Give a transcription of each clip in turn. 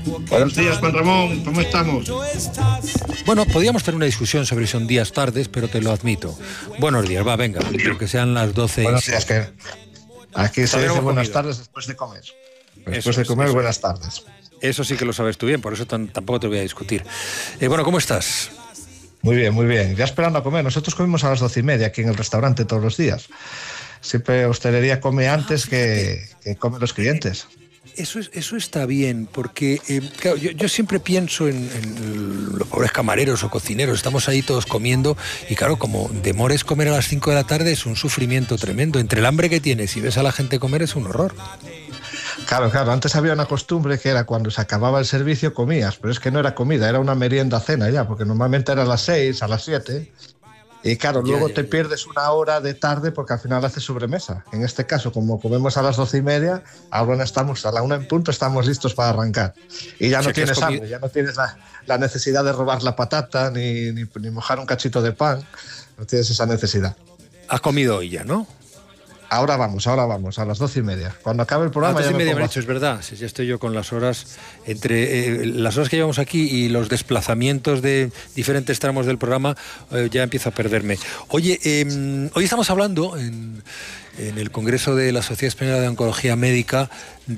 Buenos días, Juan Ramón, ¿cómo estamos? Bueno, podríamos tener una discusión sobre si son días tardes, pero te lo admito. Buenos días, va, venga, que sean las 12. Buenos días, que aquí se dice buenas tardes después de comer. Después de comer, buenas tardes. Eso sí que lo sabes tú bien, por eso tampoco te voy a discutir. Bueno, ¿cómo estás? Muy bien, muy bien. Ya esperando a comer. Nosotros comemos a las 12:30 aquí en el restaurante todos los días. Siempre hostelería come antes que comen los clientes. Eso está bien, porque claro, yo siempre pienso en los pobres camareros o cocineros. Estamos ahí todos comiendo y claro, como demores comer a las 5 de la tarde es un sufrimiento tremendo. Entre el hambre que tienes y ves a la gente comer es un horror. Claro, antes había una costumbre que era cuando se acababa el servicio comías, pero es que no era comida, era una merienda cena ya, porque normalmente era a las 6, a las 7. Y claro, luego te pierdes una hora de tarde porque al final haces sobremesa. En este caso, como comemos a las 12:30, ahora estamos a la 1 en punto, estamos listos para arrancar. Y ya no tienes hambre, ya no tienes la necesidad de robar la patata ni mojar un cachito de pan. No tienes esa necesidad. Has comido hoy ya, ¿no? Ahora vamos, a las 12:30. Cuando acabe el programa. A las 12:30 me han dicho, es verdad. Sí, ya estoy yo con las horas. Entre las horas que llevamos aquí y los desplazamientos de diferentes tramos del programa, ya empiezo a perderme. Oye, hoy estamos hablando en el Congreso de la Sociedad Española de Oncología Médica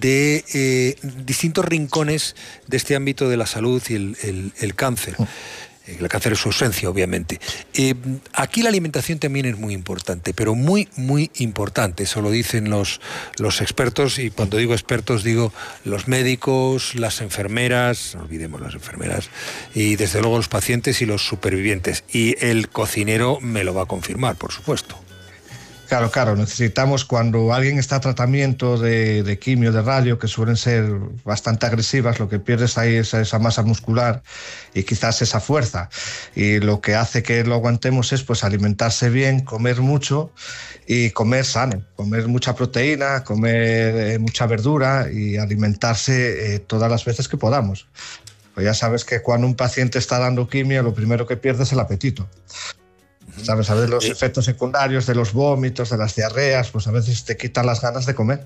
de distintos rincones de este ámbito de la salud y el cáncer. El cáncer es su ausencia, obviamente. Aquí la alimentación también es muy importante, pero muy, muy importante. Eso lo dicen los expertos, y cuando digo expertos digo los médicos, las enfermeras, no olvidemos las enfermeras, y desde luego los pacientes y los supervivientes. Y el cocinero me lo va a confirmar, por supuesto. Claro, necesitamos, cuando alguien está a tratamiento de quimio, de radio, que suelen ser bastante agresivas, lo que pierdes ahí es esa masa muscular y quizás esa fuerza. Y lo que hace que lo aguantemos es pues alimentarse bien, comer mucho y comer sano, comer mucha proteína, comer mucha verdura y alimentarse todas las veces que podamos. Pues ya sabes que cuando un paciente está dando quimio, lo primero que pierde es el apetito. ¿Sabes? A ver, los efectos secundarios de los vómitos, de las diarreas, pues a veces te quitan las ganas de comer.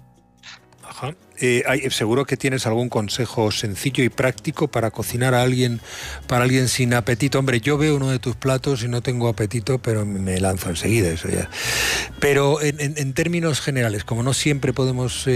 Ajá. Seguro que tienes algún consejo sencillo y práctico para cocinar para alguien sin apetito. Hombre, yo veo uno de tus platos y no tengo apetito, pero me lanzo enseguida, eso ya. Pero en términos generales, como no siempre podemos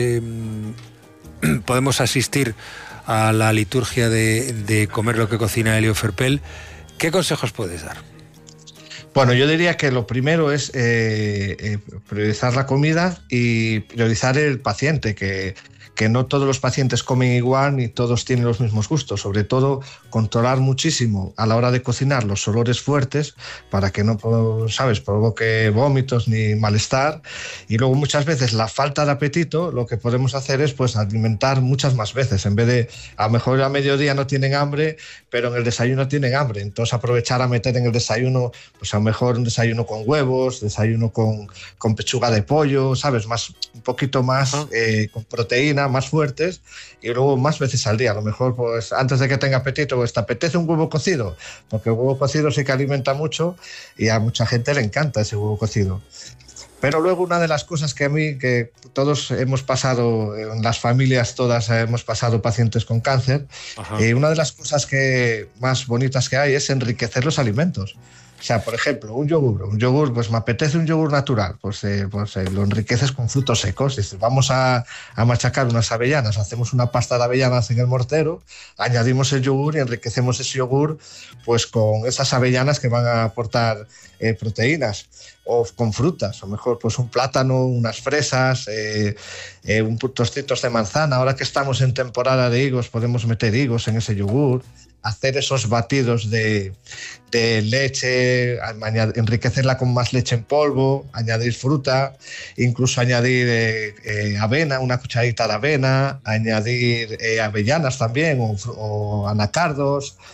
asistir a la liturgia de comer lo que cocina Elio Ferpel, ¿qué consejos puedes dar? Bueno, yo diría que lo primero es priorizar la comida y priorizar el paciente, que no todos los pacientes comen igual ni todos tienen los mismos gustos. Sobre todo, controlar muchísimo a la hora de cocinar los olores fuertes para que no, provoque vómitos ni malestar. Y luego muchas veces la falta de apetito, lo que podemos hacer es pues alimentar muchas más veces. En vez de, a lo mejor a mediodía no tienen hambre, pero en el desayuno tienen hambre. Entonces aprovechar a meter en el desayuno, pues a lo mejor un desayuno con huevos, desayuno con pechuga de pollo, ¿sabes? Un poquito más con proteína, más fuertes, y luego más veces al día. A lo mejor pues antes de que tenga apetito, pues te apetece un huevo cocido, porque el huevo cocido sí que alimenta mucho y a mucha gente le encanta ese huevo cocido. Pero luego una de las cosas que todos hemos pasado, en las familias todas hemos pasado pacientes con cáncer, y una de las cosas más bonitas que hay es enriquecer los alimentos. O sea, por ejemplo, un yogur, pues me apetece un yogur natural, pues lo enriqueces con frutos secos. Dices, vamos a machacar unas avellanas, hacemos una pasta de avellanas en el mortero, añadimos el yogur y enriquecemos ese yogur pues con esas avellanas que van a aportar proteínas, o con frutas, o mejor pues un plátano, unas fresas, trocitos de manzana. Ahora que estamos en temporada de higos, podemos meter higos en ese yogur, hacer esos batidos de leche, enriquecerla con más leche en polvo, añadir fruta, incluso añadir avena, una cucharadita de avena, añadir avellanas también, o anacardos.